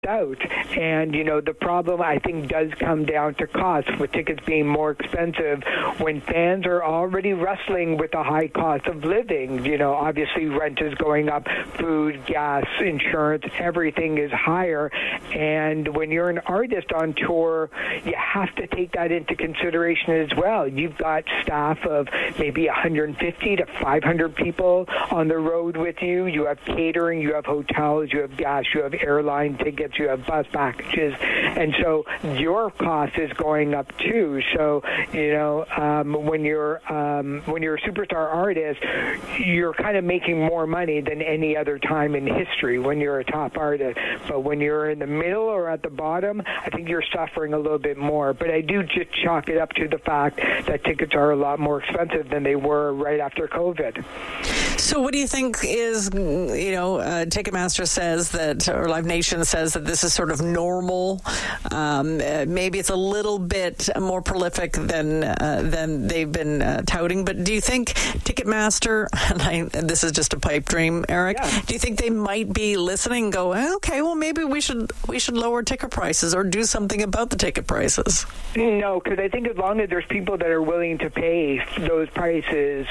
out. And, the problem, I think, does come down to cost, with tickets being more expensive when fans are already wrestling with the high cost of living. Obviously rent is going up, food, gas, insurance, everything is higher. And when you're an artist on tour, you have to take that into consideration as well. You've got staff of maybe 150 to 500 people on the road with you. You have catering, you have hotels, you have gas, you have airline tickets, you have bus packages, and so your cost is going up too. So when you're a superstar artist, you're kind of making more money than any other time in history when you're a top artist. But when you're in the middle or at the bottom, I think you're suffering a little bit more. But I do just chalk it up to the fact that tickets are a lot more expensive than they were right after COVID. So what do you think is, Ticketmaster says that, or Live Nation says that this is sort of normal. Maybe it's a little bit more prolific than they've been touting. But do you think Ticketmaster, and this is just a pipe dream, Eric, do you think they might be listening and go, okay, well, maybe we should lower ticket prices or do something about the ticket prices? No, because I think as long as there's people that are willing to pay those prices,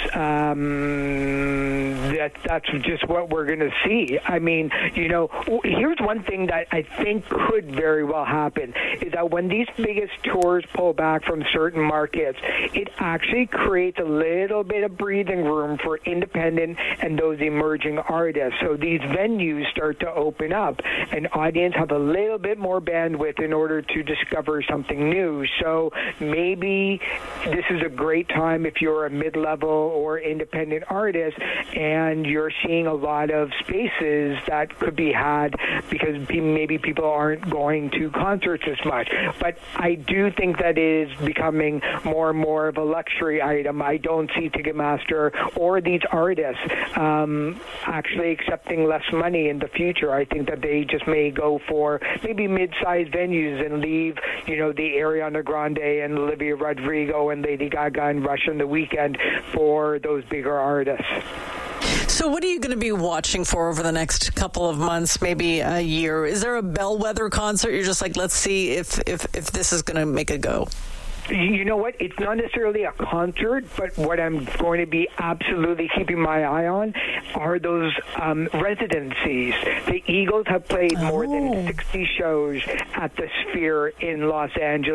that's just what we're going to see. I mean, here's one thing that I think could very well happen is that when these biggest tours pull back from certain markets, it actually creates a little bit of breathing room for independent and those emerging artists. So these venues start to open up and audience have a little bit more bandwidth in order to discover something new. So maybe this is a great time if you're a mid-level or independent artist and you're seeing a lot of spaces that could be had because maybe people aren't going to concerts as much. But I do think that is becoming more and more of a luxury item. I don't see Ticketmaster or these artists actually accepting less money in the future. I think that they just may go for maybe mid-sized venues and leave, the Ariana Grande and Olivia Rodrigo and Lady Gaga and Rush on the weekend for those bigger artists. So what are you going to be watching for over the next couple of months, maybe a year? Is there a bellwether concert? You're just like, let's see if this is going to make a go. You know what? It's not necessarily a concert, but what I'm going to be absolutely keeping my eye on are those residencies. The Eagles have played more than 60 shows at the Sphere in Las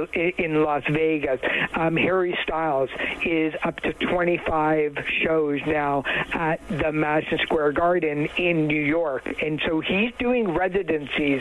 Vegas. Harry Styles is up to 25 shows now at the Madison Square Garden in New York. And so he's doing residencies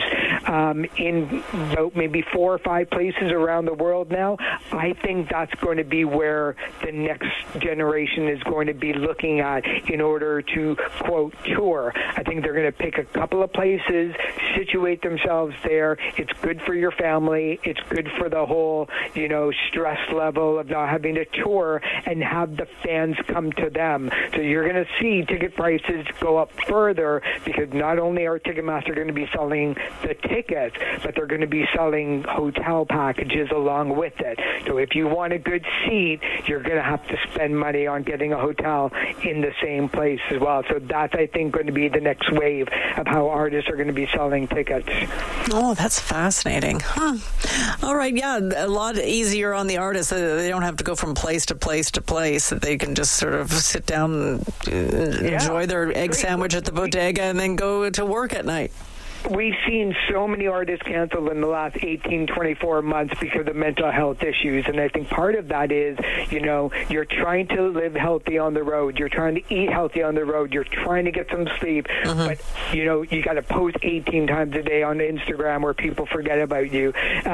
in about maybe 4 or 5 places around the world now. I think that's going to be where the next generation is going to be looking at in order to, quote, tour. I think they're going to pick a couple of places, situate themselves there. It's good for your family. It's good for the whole, stress level of not having to tour and have the fans come to them. So you're going to see ticket prices go up further because not only are Ticketmaster going to be selling the tickets, but they're going to be selling hotel packages along with it. So if you want a good seat, you're going to have to spend money on getting a hotel in the same place as well. So that's, I think, going to be the next wave of how artists are going to be selling tickets. Oh, that's fascinating. All right, yeah, a lot easier on the artists. They don't have to go from place to place to place. They can just sort of sit down and enjoy their egg sandwich at the bodega and then go to work at night. We've seen so many artists cancel in the last 18, 24 months because of mental health issues. And I think part of that is, you're trying to live healthy on the road. You're trying to eat healthy on the road. You're trying to get some sleep. But, you got to post 18 times a day on Instagram where people forget about you.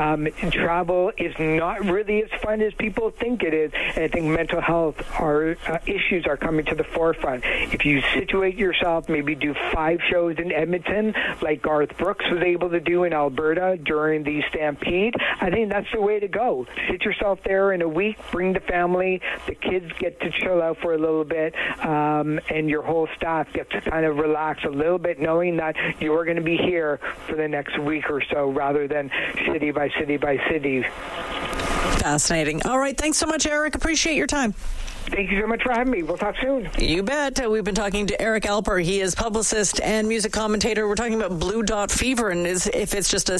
Travel is not really as fun as people think it is. And I think mental health issues are coming to the forefront. If you situate yourself, maybe do 5 shows in Edmonton, like Garth Brooks was able to do in Alberta during the Stampede, I think that's the way to go. Sit yourself there in a week, bring the family, the kids get to chill out for a little bit, and your whole staff gets to kind of relax a little bit knowing that you are going to be here for the next week or so rather than city by city by city. Fascinating. All right. Thanks so much, Eric. Appreciate your time. Thank you so much for having me. We'll talk soon. You bet. We've been talking to Eric Alper. He is publicist and music commentator. We're talking about Blue Dot Fever and if it's just a